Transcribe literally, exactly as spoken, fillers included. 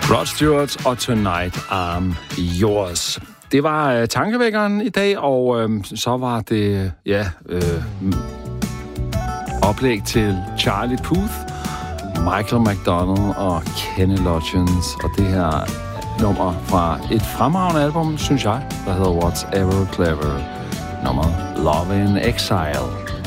Rod Stewart og Tonight I'm Yours. Det var uh, tankevækkeren i dag, og uh, så var det ja, uh, oplæg til Charlie Puth, Michael McDonald og Kenny Loggins. Og det her nummer fra et fremragende album, synes jeg, der hedder What's Ever Clever. Nummeret Love in Exile.